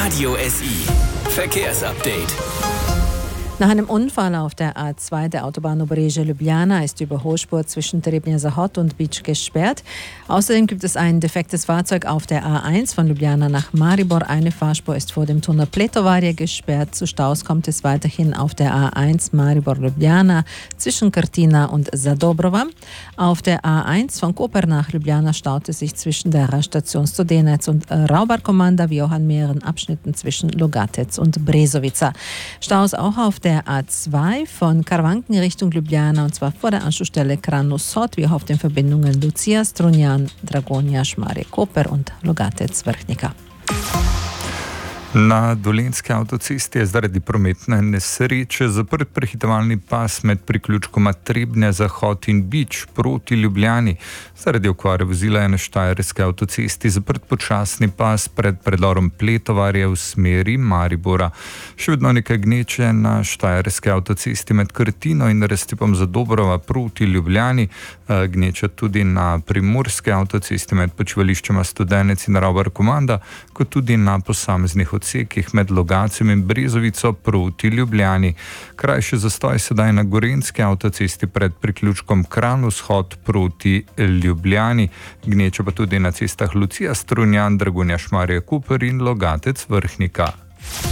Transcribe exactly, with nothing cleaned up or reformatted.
Radio S I. Verkehrsupdate. Nach einem Unfall auf der A zwei der Autobahn Obreja-Ljubljana ist die Überholspur zwischen Trebnja-Zahod und Bič gesperrt. Außerdem gibt es ein defektes Fahrzeug auf der A eins von Ljubljana nach Maribor. Eine Fahrspur ist vor dem Tunnel Pletovarje gesperrt. Zu Staus kommt es weiterhin auf der A eins Maribor-Ljubljana zwischen Krtina und Zadobrova. Auf der A eins von Koper nach Ljubljana staut es sich zwischen der Raststation Studenec und Raubar-Komanda wie auch an mehreren Abschnitten zwischen Logatec und Brezovica. Staus auch auf der Der A zwei von Karavanken Richtung Ljubljana und zwar vor der Anschlussstelle Kranj-Sod wie auch auf den Verbindungen Lucija, Strunjan, Dragonja, Šmarje, Koper und Logatec Vrhnika. Na Dolenjski avtocesti je zaradi prometne nesreče zaprt prehitevalni pas med priključkoma Trebnja-Zahod in Bič proti Ljubljani. Zaradi okvare vozila je na štajerski avtocesti zaprt počasni pas pred predorom Pletovarje v smeri Maribora. Še vedno nekaj gneče na štajerski avtocesti med Krtino in raztipom Zadobrova proti Ljubljani, gneča tudi na primorski avtocesti med počivališčema Studenec in Raubar-Komanda, kot tudi na posameznih odsekih med Logatcem in Brezovico proti Ljubljani. Krajši zastoj sedaj na gorenjski avtocesti pred priključkom Kranj-Vzhod proti Ljubljani. Gneča pa tudi na cestah Lucija, Strunjan, Dragonja, Šmarje, Koper in Logatec Vrhnika.